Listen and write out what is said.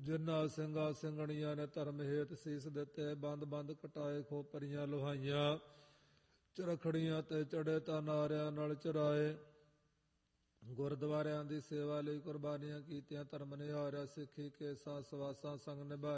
ਜਿਨ੍ਹਾਂ ਸਿੰਘਾਂ ਸਿੰਘਣੀਆਂ ਨੇ ਧਰਮ ਹੇਤ ਸੀਸ ਦਿੱਤੇ, ਬੰਦ ਬੰਦ ਕਟਾਏ ਖੋਪਰੀਆਂ ਲੋਹਾਈਆਂ, ਚਰਖੜੀਆਂ ਤੇ ਚੜੇ ਤਾਂ ਨਾਰਿਆਂ ਨਾਲ ਚਰਾਏ, ਗੁਰਦੁਆਰਿਆਂ ਦੀ ਸੇਵਾ ਲਈ ਕੁਰਬਾਨੀਆਂ ਕੀਤੀਆਂ, ਧਰਮ ਨਿਹਾਰਿਆ, ਸਿੱਖੀ ਕੇਸਾਂ ਸਵਾਸਾਂ ਸੰਗ ਨਿਭਾਏ।